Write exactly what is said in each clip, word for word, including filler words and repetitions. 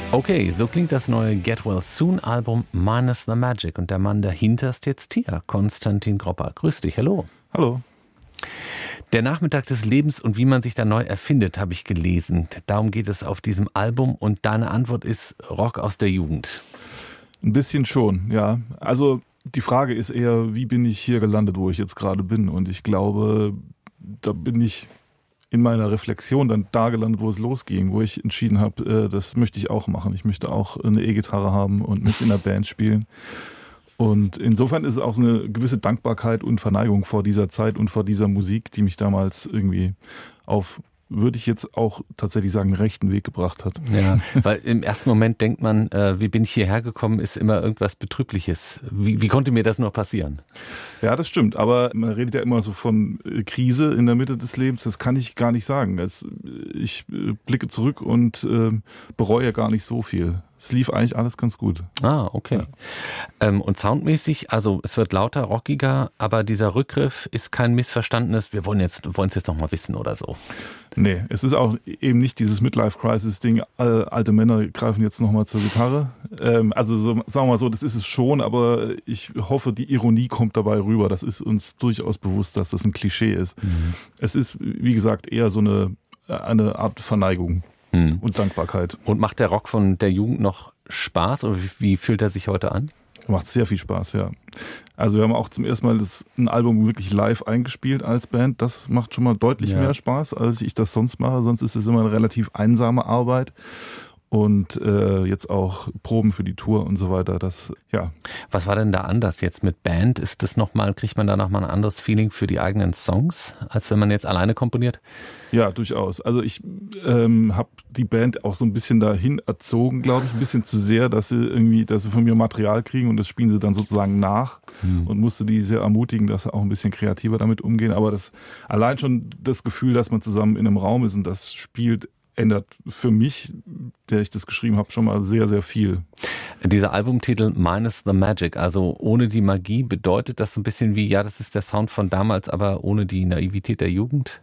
Okay, so klingt das neue Get Well Soon Album Minus the Magic. Und der Mann dahinter ist jetzt hier, Konstantin Gropper. Grüß dich, hallo. Hallo. Der Nachmittag des Lebens und wie man sich da neu erfindet, habe ich gelesen. Darum geht es auf diesem Album und deine Antwort ist Rock aus der Jugend. Ein bisschen schon, ja. Also die Frage ist eher, wie bin ich hier gelandet, wo ich jetzt gerade bin? Und ich glaube, da bin ich in meiner Reflexion dann da gelandet, wo es losging, wo ich entschieden habe, das möchte ich auch machen. Ich möchte auch eine E-Gitarre haben und möchte in der Band spielen. Und insofern ist es auch eine gewisse Dankbarkeit und Verneigung vor dieser Zeit und vor dieser Musik, die mich damals irgendwie auf, würde ich jetzt auch tatsächlich sagen, den rechten Weg gebracht hat. Ja, weil im ersten Moment denkt man, äh, wie bin ich hierher gekommen, ist immer irgendwas Betrügliches. Wie, wie konnte mir das nur passieren? Ja, das stimmt, aber man redet ja immer so von Krise in der Mitte des Lebens, das kann ich gar nicht sagen. Das, ich blicke zurück und äh, bereue gar nicht so viel. Es lief eigentlich alles ganz gut. Ah, okay. Ja. Ähm, und soundmäßig, also es wird lauter, rockiger, aber dieser Rückgriff ist kein missverstandenes, wir wollen jetzt, wollen es jetzt noch mal wissen oder so. Nee, es ist auch eben nicht dieses Midlife-Crisis-Ding, alte Männer greifen jetzt noch mal zur Gitarre. Ähm, also so, sagen wir mal so, das ist es schon, aber ich hoffe, die Ironie kommt dabei rüber. Das ist uns durchaus bewusst, dass das ein Klischee ist. Mhm. Es ist, wie gesagt, eher so eine, eine Art Verneigung. Hm. Und Dankbarkeit. Und macht der Rock von der Jugend noch Spaß oder wie, wie fühlt er sich heute an? Macht sehr viel Spaß, ja. Also wir haben auch zum ersten Mal das, ein Album wirklich live eingespielt als Band. Das macht schon mal deutlich ja. mehr Spaß, als ich das sonst mache. Sonst ist es immer eine relativ einsame Arbeit. Und äh, jetzt auch Proben für die Tour und so weiter. Das, ja. Was war denn da anders jetzt mit Band? Ist das noch mal, kriegt man da noch mal ein anderes Feeling für die eigenen Songs, als wenn man jetzt alleine komponiert? Ja, durchaus. Also ich ähm, habe die Band auch so ein bisschen dahin erzogen, glaube ich, ein bisschen zu sehr, dass sie irgendwie, dass sie von mir Material kriegen und das spielen sie dann sozusagen nach hm. und musste die sehr ermutigen, dass sie auch ein bisschen kreativer damit umgehen. Aber das allein schon das Gefühl, dass man zusammen in einem Raum ist und das spielt, ändert für mich, der ich das geschrieben habe, schon mal sehr, sehr viel. Dieser Albumtitel Minus the Magic, also ohne die Magie, bedeutet das so ein bisschen wie, ja, das ist der Sound von damals, aber ohne die Naivität der Jugend?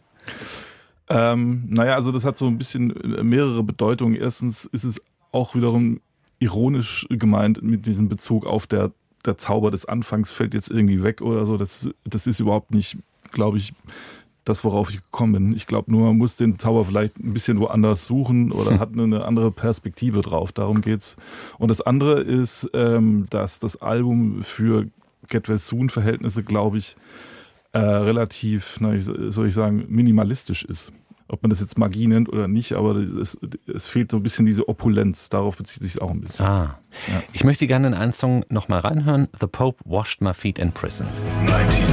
Ähm, naja, also das hat so ein bisschen mehrere Bedeutungen. Erstens ist es auch wiederum ironisch gemeint mit diesem Bezug auf der, der Zauber des Anfangs fällt jetzt irgendwie weg oder so. Das, das ist überhaupt nicht, glaube ich, das, worauf ich gekommen bin. Ich glaube nur, man muss den Zauber vielleicht ein bisschen woanders suchen oder hm. hat eine andere Perspektive drauf. Darum geht's. Und das andere ist, ähm, dass das Album für Get Well Soon Verhältnisse, glaube ich, äh, relativ, na, ich, soll ich sagen, minimalistisch ist. Ob man das jetzt Magie nennt oder nicht, aber es, es fehlt so ein bisschen diese Opulenz. Darauf bezieht sich auch ein bisschen. Ah. Ja. Ich möchte gerne in einen Song noch mal reinhören. The Pope Washed My Feet in Prison.